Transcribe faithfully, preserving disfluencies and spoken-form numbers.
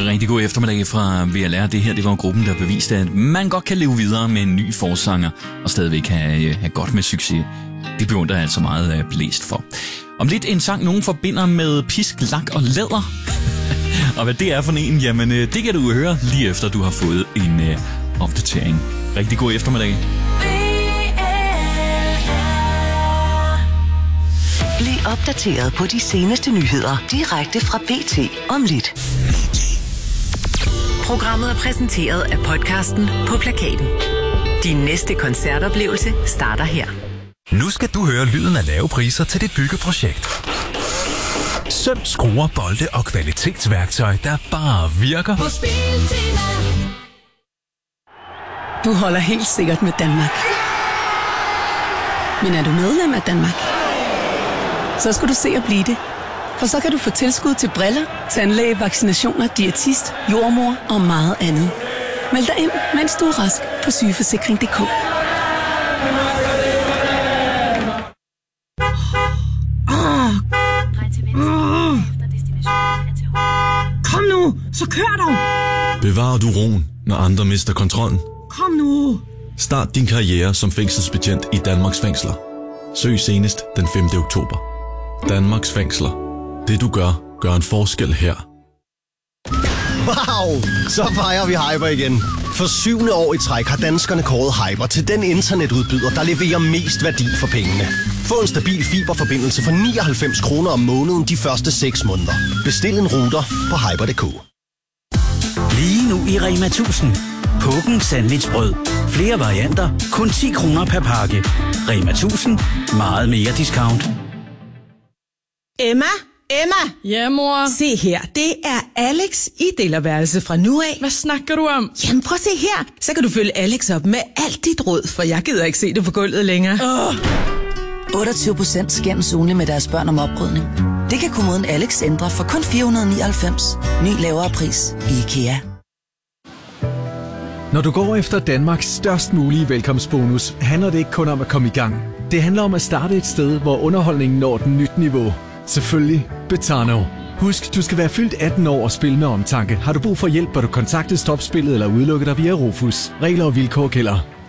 Rigtig god eftermiddag fra V L R. Det her, det var gruppen, der beviste, at man godt kan leve videre med en ny forsanger og stadigvæk have, have godt med succes. Det beundrer jeg altså meget blæst for. Om lidt en sang, nogen forbinder med pisk, lak og læder. Og hvad det er for en, jamen det kan du høre lige efter, du har fået en uh, opdatering. Rigtig god eftermiddag. Bliv opdateret på de seneste nyheder direkte fra B T om lidt. Programmet er præsenteret af podcasten På Plakaten. Din næste koncertoplevelse starter her. Nu skal du høre lyden af lave priser til dit byggeprojekt. Søm, skruer, bolde og kvalitetsværktøj, der bare virker. På Biltema. Du holder helt sikkert med Danmark. Men er du medlem af Danmark? Så skal du se at blive det. For så kan du få tilskud til briller, tandlæge, vaccinationer, diætist, jordmor og meget andet. Meld dig ind, mens du er rask på sygeforsikring punktum d k. Oh. Oh. Kom nu, så kør dog! Bevarer du roen, når andre mister kontrollen? Kom nu! Start din karriere som fængselsbetjent i Danmarks fængsler. Søg senest den femte oktober. Danmarks fængsler. Det du gør, gør en forskel her. Wow! Så fejrer vi Hyper igen. For syvende år i træk har danskerne kåret Hyper til den internetudbyder, der leverer mest værdi for pengene. Få en stabil fiberforbindelse for nioghalvfems kroner om måneden de første seks måneder. Bestil en router på hyper punktum d k. Lige nu i Rema tusind. Påken sandwichbrød. Flere varianter. Kun ti kroner per pakke. Rema tusind. Meget mere discount. Emma? Emma? Ja, mor? Se her, det er Alex i delerværelse fra nu af. Hvad snakker du om? Jamen prøv at se her, så kan du følge Alex op med alt dit råd, for jeg gider ikke se det på gulvet længere. Oh. otteogtyve procent skændes ugenligt med deres børn om oprydning. Det kan kommunen Alex ændre for kun fire hundrede nioghalvfems. Ny lavere pris i IKEA. Når du går efter Danmarks størst mulige velkomstbonus, handler det ikke kun om at komme i gang. Det handler om at starte et sted, hvor underholdningen når den nyt niveau. Selvfølgelig Betano. Husk, du skal være fyldt atten år og spille med omtanke. Har du brug for hjælp, bør du kontakte Stopspillet eller udelukke dig via Rufus. Regler og vilkår gælder.